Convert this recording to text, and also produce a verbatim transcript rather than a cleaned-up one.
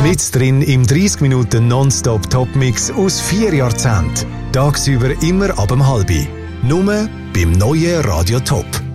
Mit drin im dreißig Minuten Nonstop Topmix aus vier Jahrzehnten. Tagsüber immer ab dem halbi. Nur beim neuen Radio Top.